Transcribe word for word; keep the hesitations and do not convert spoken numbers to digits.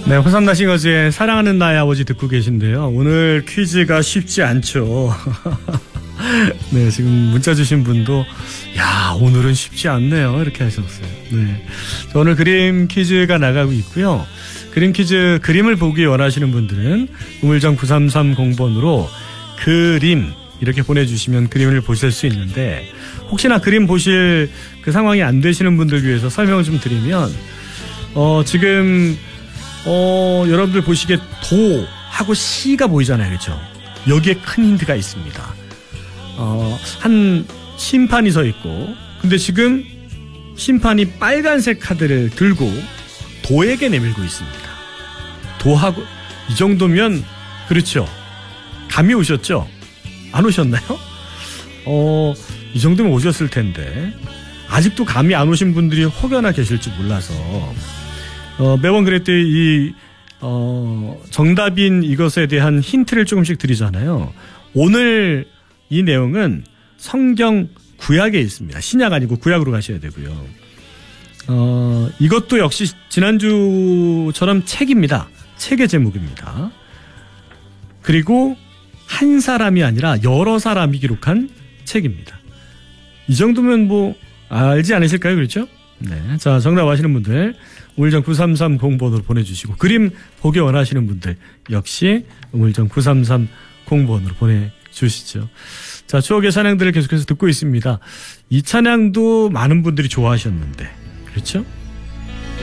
네, 호삼나 싱어즈의 사랑하는 나의 아버지 듣고 계신데요. 오늘 퀴즈가 쉽지 않죠. 네, 지금 문자 주신 분도 야, 오늘은 쉽지 않네요. 이렇게 하셨어요. 네, 오늘 그림 퀴즈가 나가고 있고요. 그림 퀴즈, 그림을 보기 원하시는 분들은 우물정 구삼삼공 번으로 그림 이렇게 보내주시면 그림을 보실 수 있는데, 혹시나 그림 보실 그 상황이 안 되시는 분들 위해서 설명을 좀 드리면, 어, 지금 어, 여러분들 보시기에 도 하고 시가 보이잖아요. 그렇죠? 여기에 큰 힌트가 있습니다. 어, 한 심판이 서 있고, 근데 지금 심판이 빨간색 카드를 들고 도에게 내밀고 있습니다. 도하고, 이 정도면, 그렇죠. 감이 오셨죠? 안 오셨나요? 어, 이 정도면 오셨을 텐데, 아직도 감이 안 오신 분들이 혹여나 계실지 몰라서, 어, 매번 그랬듯이 이, 어, 정답인 이것에 대한 힌트를 조금씩 드리잖아요. 오늘 이 내용은 성경 구약에 있습니다. 신약 아니고 구약으로 가셔야 되고요. 어, 이것도 역시 지난주처럼 책입니다. 책의 제목입니다. 그리고 한 사람이 아니라 여러 사람이 기록한 책입니다. 이 정도면 뭐 알지 않으실까요? 그렇죠? 네. 자, 정답 아시는 분들 우물정 구삼삼공 번으로 보내주시고, 그림 보기 원하시는 분들 역시 우물정 구삼삼공 번으로 보내주시죠. 자, 추억의 찬양들을 계속해서 듣고 있습니다. 이 찬양도 많은 분들이 좋아하셨는데, 그렇죠?